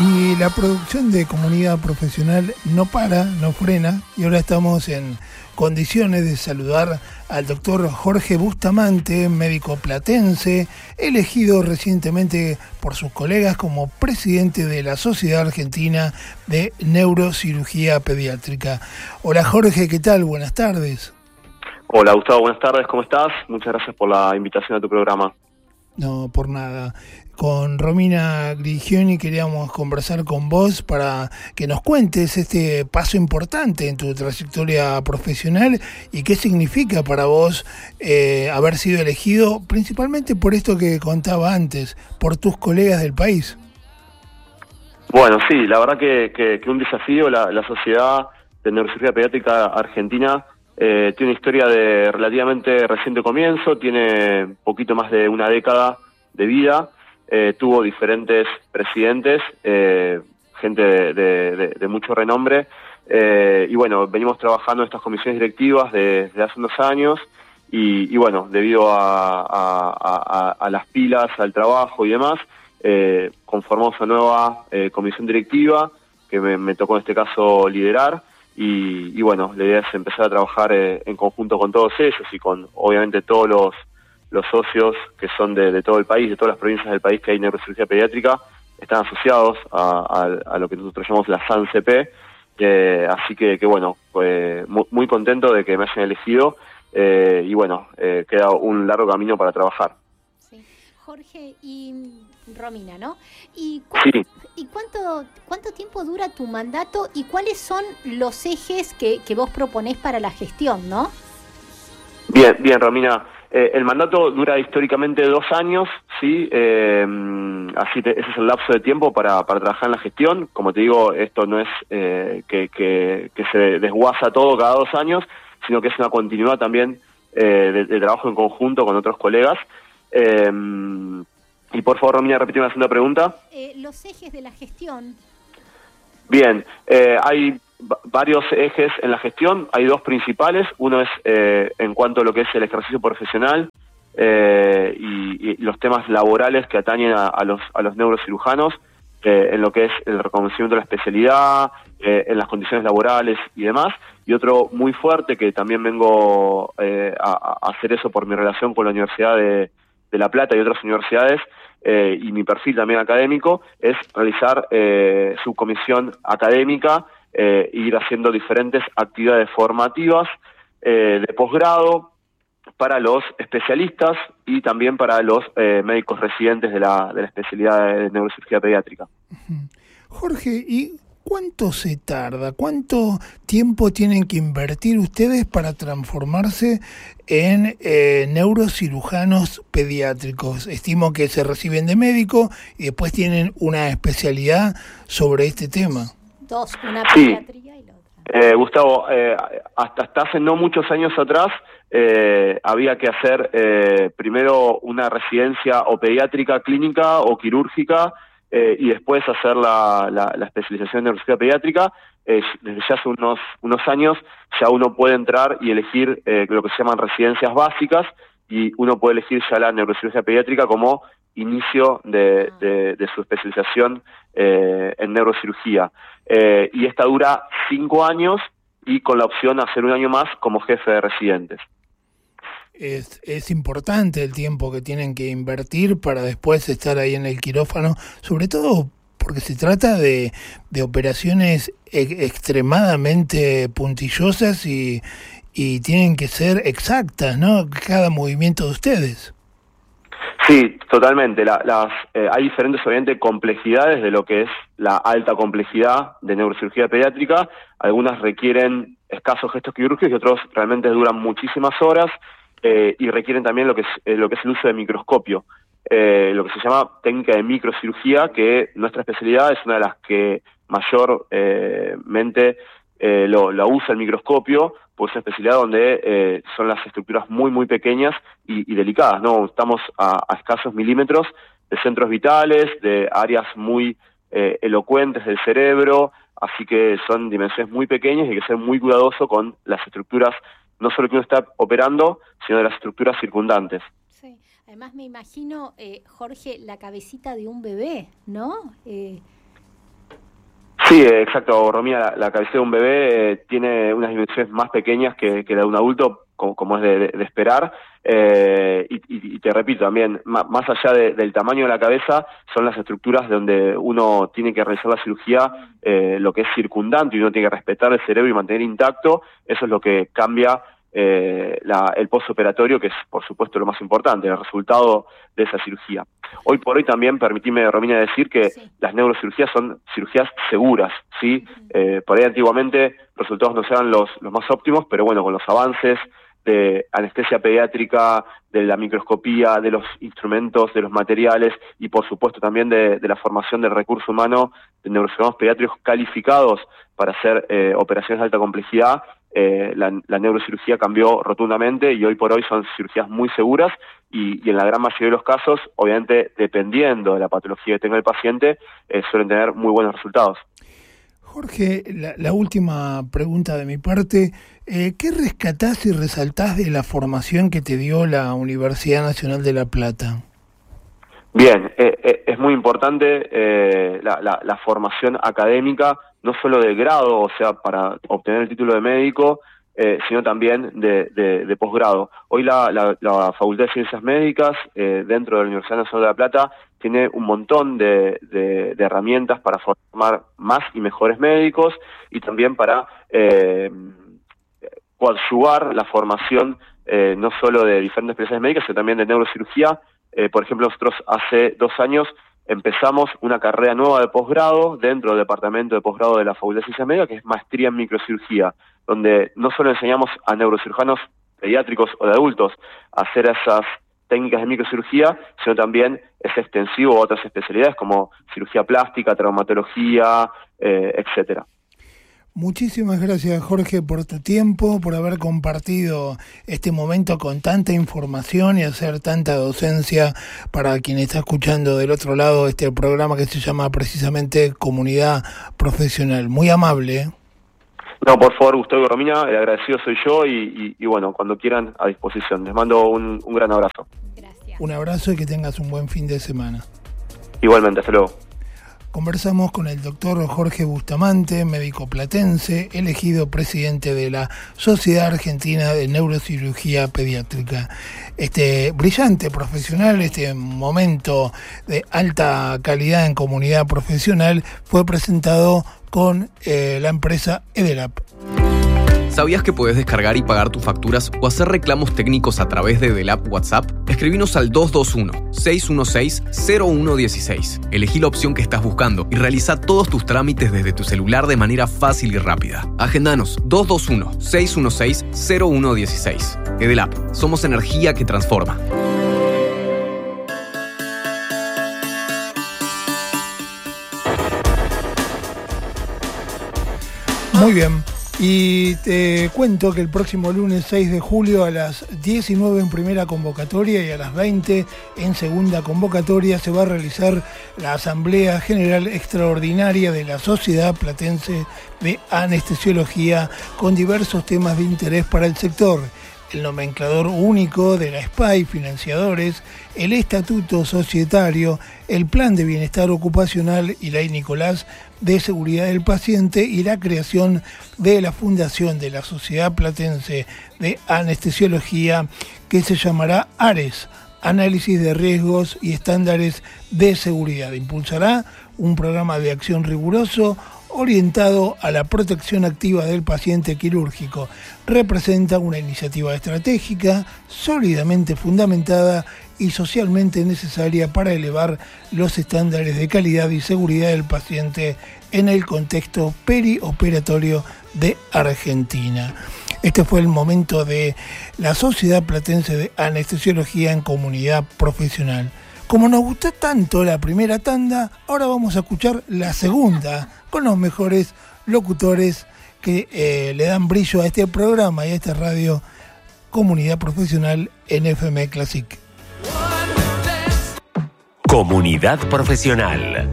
Y la producción de comunidad profesional no para, no frena, y ahora estamos en condiciones de saludar al doctor Jorge Bustamante, médico platense, elegido recientemente por sus colegas como presidente de la Sociedad Argentina de Neurocirugía Pediátrica. Hola Jorge, ¿qué tal? Buenas tardes. Hola Gustavo, buenas tardes, ¿cómo estás? Muchas gracias por la invitación a tu programa. No, por nada. Con Romina Grigioni queríamos conversar con vos para que nos cuentes este paso importante en tu trayectoria profesional y qué significa para vos haber sido elegido, principalmente por esto que contaba antes, por tus colegas del país. Bueno, sí, la verdad que un desafío. La Sociedad de Neurocirugía Pediátrica Argentina tiene una historia de relativamente reciente comienzo, tiene poquito más de una década de vida. Tuvo diferentes presidentes, gente de mucho renombre, y bueno, venimos trabajando en estas comisiones directivas desde hace unos años, y bueno, debido a las pilas, al trabajo y demás, conformamos una nueva comisión directiva que me tocó en este caso liderar, y bueno, la idea es empezar a trabajar en conjunto con todos ellos y con obviamente todos los socios que son de todo el país, de todas las provincias del país que hay neurocirugía pediátrica, están asociados a lo que nosotros llamamos la SANCP, así que bueno, pues muy contento de que me hayan elegido, y bueno, queda un largo camino para trabajar. Sí. Jorge y Romina, ¿no? Sí. ¿Y cuánto tiempo dura tu mandato y cuáles son los ejes que vos proponés para la gestión, no? Bien, Romina. El mandato dura históricamente 2 años, ¿sí? Ese es el lapso de tiempo para trabajar en la gestión. Como te digo, esto no es que se desguaza todo cada 2 años, sino que es una continuidad también de trabajo en conjunto con otros colegas. Y por favor, Romina, repíteme la segunda pregunta. Los ejes de la gestión. Bien, hay varios ejes en la gestión, hay 2 principales. Uno es en cuanto a lo que es el ejercicio profesional y los temas laborales que atañen a los neurocirujanos, en lo que es el reconocimiento de la especialidad, en las condiciones laborales y demás. Y otro muy fuerte, que también vengo a hacer eso por mi relación con la Universidad de La Plata y otras universidades, y mi perfil también académico, es realizar subcomisión académica, ir haciendo diferentes actividades formativas de posgrado para los especialistas y también para los médicos residentes de la especialidad de neurocirugía pediátrica. Jorge, ¿y cuánto se tarda? ¿Cuánto tiempo tienen que invertir ustedes para transformarse en neurocirujanos pediátricos? Estimo que se reciben de médico y después tienen una especialidad sobre este tema. 2, una pediatría y la otra. Gustavo, hasta hace no muchos años atrás había que hacer primero una residencia o pediátrica clínica o quirúrgica, y después hacer la especialización en neurocirugía pediátrica. Desde ya hace unos años ya uno puede entrar y elegir lo que se llaman residencias básicas, y uno puede elegir ya la neurocirugía pediátrica como inicio de su especialización en neurocirugía. Y esta dura 5 años y con la opción de hacer 1 año más como jefe de residentes. Es importante el tiempo que tienen que invertir para después estar ahí en el quirófano, sobre todo porque se trata de operaciones extremadamente puntillosas y tienen que ser exactas, ¿no? Cada movimiento de ustedes. Sí, totalmente. Hay diferentes, obviamente, complejidades de lo que es la alta complejidad de neurocirugía pediátrica. Algunas requieren escasos gestos quirúrgicos y otros realmente duran muchísimas horas, y requieren también lo que es el uso de microscopio, lo que se llama técnica de microcirugía, que nuestra especialidad es una de las que mayormente lo usa el microscopio, pues es una especialidad donde son las estructuras muy pequeñas y delicadas, ¿no? Estamos a escasos milímetros de centros vitales, de áreas muy elocuentes del cerebro, así que son dimensiones muy pequeñas y hay que ser muy cuidadoso con las estructuras, no solo que uno está operando, sino de las estructuras circundantes. Sí, además me imagino, Jorge, la cabecita de un bebé, ¿no? Sí, exacto, Romina, la cabecera de un bebé tiene unas dimensiones más pequeñas que la de un adulto, como es de esperar, y te repito también, más allá del tamaño de la cabeza, son las estructuras donde uno tiene que realizar la cirugía, lo que es circundante, y uno tiene que respetar el cerebro y mantener intacto. Eso es lo que cambia el postoperatorio, que es por supuesto lo más importante, el resultado de esa cirugía. Hoy por hoy también, permitime, Romina, decir que las neurocirugías son cirugías seguras, ¿sí? Por ahí antiguamente los resultados no eran los más óptimos, pero bueno, con los avances de anestesia pediátrica, de la microscopía, de los instrumentos, de los materiales y por supuesto también de la formación del recurso humano de neurocirujanos pediátricos calificados para hacer operaciones de alta complejidad, la neurocirugía cambió rotundamente y hoy por hoy son cirugías muy seguras y en la gran mayoría de los casos, obviamente dependiendo de la patología que tenga el paciente, suelen tener muy buenos resultados. Jorge, la última pregunta de mi parte, ¿qué rescatás y resaltás de la formación que te dio la Universidad Nacional de La Plata? Bien, es muy importante la formación académica, no solo de grado, o sea, para obtener el título de médico, sino también de posgrado. Hoy la Facultad de Ciencias Médicas, dentro de la Universidad Nacional de La Plata, tiene un montón de herramientas para formar más y mejores médicos y también para coadyuvar la formación no solo de diferentes especialidades médicas, sino también de neurocirugía. Por ejemplo, nosotros hace 2 años empezamos una carrera nueva de posgrado dentro del departamento de posgrado de la Facultad de Ciencias Médicas, que es maestría en microcirugía, donde no solo enseñamos a neurocirujanos pediátricos o de adultos a hacer esas técnicas de microcirugía, sino también es extensivo a otras especialidades como cirugía plástica, traumatología, etcétera. Muchísimas gracias, Jorge, por tu tiempo, por haber compartido este momento con tanta información y hacer tanta docencia para quien está escuchando del otro lado este programa que se llama precisamente Comunidad Profesional. Muy amable, ¿eh? No, por favor, Gustavo y Romina, el agradecido soy yo y bueno, cuando quieran, a disposición. Les mando un gran abrazo. Gracias. Un abrazo y que tengas un buen fin de semana. Igualmente, hasta luego. Conversamos con el doctor Jorge Bustamante, médico platense, elegido presidente de la Sociedad Argentina de Neurocirugía Pediátrica. Este brillante profesional, este momento de alta calidad en comunidad profesional, fue presentado con la empresa Edelap. ¿Sabías que puedes descargar y pagar tus facturas o hacer reclamos técnicos a través de Edelap WhatsApp? Escribinos al 221-616-0116. Elegí la opción que estás buscando y realiza todos tus trámites desde tu celular de manera fácil y rápida. Agendanos 221-616-0116. Edelap, somos energía que transforma. Muy bien. Y te cuento que el próximo lunes 6 de julio a las 19 en primera convocatoria y a las 20 en segunda convocatoria se va a realizar la Asamblea General Extraordinaria de la Sociedad Platense de Anestesiología con diversos temas de interés para el sector. El nomenclador único de la SPAI, financiadores, el estatuto societario, el plan de bienestar ocupacional y ley Nicolás de seguridad del paciente y la creación de la fundación de la Sociedad Platense de Anestesiología que se llamará ARES, Análisis de Riesgos y Estándares de Seguridad. Impulsará un programa de acción riguroso orientado a la protección activa del paciente quirúrgico. Representa una iniciativa estratégica, sólidamente fundamentada y socialmente necesaria para elevar los estándares de calidad y seguridad del paciente en el contexto perioperatorio de Argentina. Este fue el momento de la Sociedad Platense de Anestesiología en Comunidad Profesional. Como nos gustó tanto la primera tanda, ahora vamos a escuchar la segunda con los mejores locutores que le dan brillo a este programa y a esta radio Comunidad Profesional en FM Classic. Comunidad Profesional.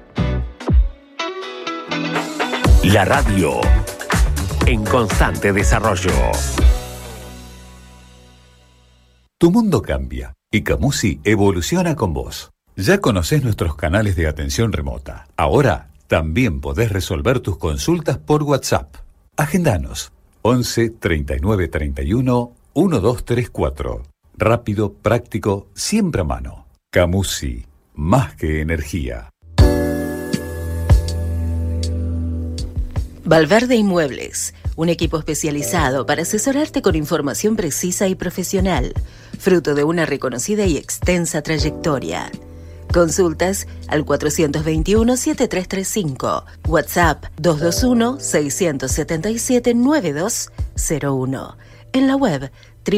La radio en constante desarrollo. Tu mundo cambia y Camusi evoluciona con vos. Ya conocés nuestros canales de atención remota. Ahora También podés resolver tus consultas por WhatsApp. Agendanos 11 39 31 1234. Rápido, práctico, siempre a mano. Camusi, más que energía. Valverde Inmuebles, un equipo especializado para asesorarte con información precisa y profesional, fruto de una reconocida y extensa trayectoria. Consultas al 421-7335, WhatsApp 221-677-9201, en la web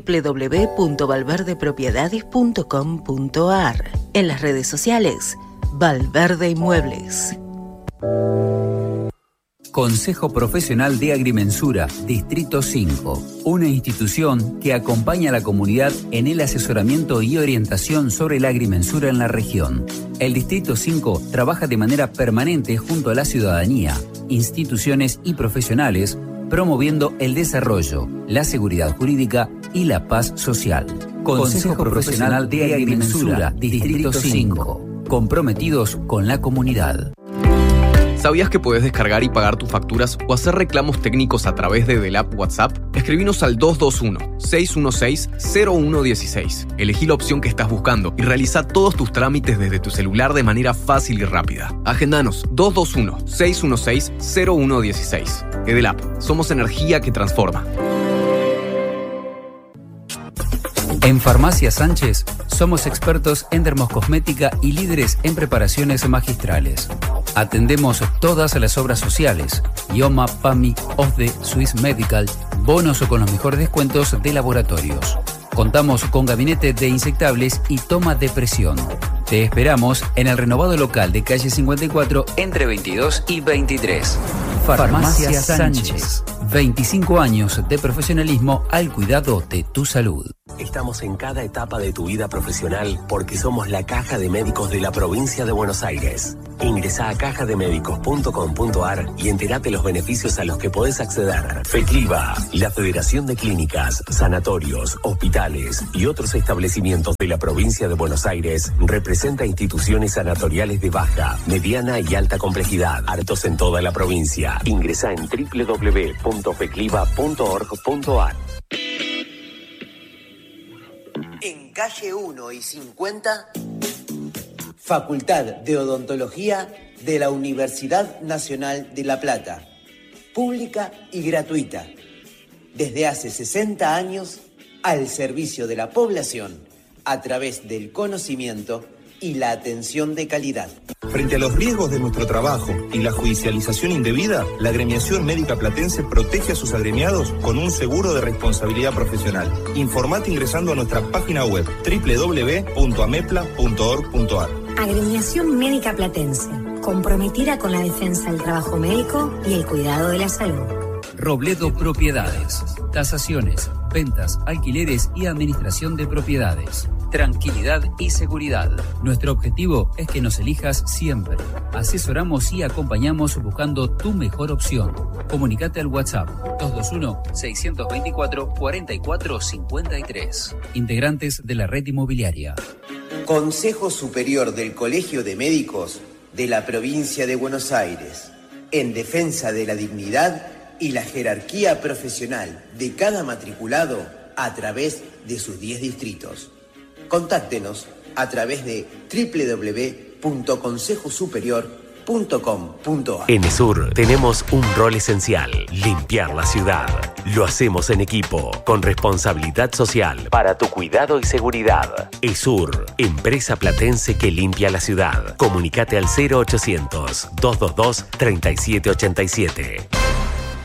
www.valverdepropiedades.com.ar, en las redes sociales Valverde Inmuebles. Consejo Profesional de Agrimensura, Distrito 5, una institución que acompaña a la comunidad en el asesoramiento y orientación sobre la agrimensura en la región. El Distrito 5 trabaja de manera permanente junto a la ciudadanía, instituciones y profesionales, promoviendo el desarrollo, la seguridad jurídica y la paz social. Consejo Profesional de Agrimensura, Distrito 5, comprometidos con la comunidad. ¿Sabías que puedes descargar y pagar tus facturas o hacer reclamos técnicos a través de Delap WhatsApp? Escribinos al 221-616-0116. Elegí la opción que estás buscando y realiza todos tus trámites desde tu celular de manera fácil y rápida. Agendanos 221-616-0116. Delap, somos energía que transforma. En Farmacia Sánchez somos expertos en dermocosmética y líderes en preparaciones magistrales. Atendemos todas las obras sociales, IOMA, PAMI, OSDE, Swiss Medical, bonos o con los mejores descuentos de laboratorios. Contamos con gabinete de insectables y toma de presión. Te esperamos en el renovado local de calle 54 entre 22 y 23. Farmacia Sánchez. 25 años de profesionalismo al cuidado de tu salud. Estamos en cada etapa de tu vida profesional porque somos la Caja de Médicos de la provincia de Buenos Aires. Ingresá a cajademedicos.com.ar y entérate los beneficios a los que podés acceder. FECLIVA, la Federación de Clínicas, Sanatorios, Hospitales y otros establecimientos de la provincia de Buenos Aires, representa instituciones sanatoriales de baja, mediana y alta complejidad, hartos en toda la provincia. Ingresá en www.fecliva.org.ar. En calle 1 y 50, Facultad de Odontología de la Universidad Nacional de La Plata, pública y gratuita, desde hace 60 años al servicio de la población a través del conocimiento y la atención de calidad. Frente a los riesgos de nuestro trabajo y la judicialización indebida, la Agremiación Médica Platense protege a sus agremiados con un seguro de responsabilidad profesional. Informate ingresando a nuestra página web www.amepla.org.ar. Agremiación Médica Platense, comprometida con la defensa del trabajo médico y el cuidado de la salud. Robledo Propiedades, tasaciones, ventas, alquileres y administración de propiedades. Tranquilidad y seguridad. Nuestro objetivo es que nos elijas siempre. Asesoramos y acompañamos buscando tu mejor opción. Comunicate al WhatsApp 221-624-4453. Integrantes de la red inmobiliaria. Consejo Superior del Colegio de Médicos de la provincia de Buenos Aires, en defensa de la dignidad y la jerarquía profesional de cada matriculado a través de sus 10 distritos. Contáctenos a través de www.consejosuperior.com.ar. En ESUR tenemos un rol esencial: limpiar la ciudad. Lo hacemos en equipo, con responsabilidad social, para tu cuidado y seguridad. ESUR, empresa platense que limpia la ciudad. Comunicate al 0800-222-3787.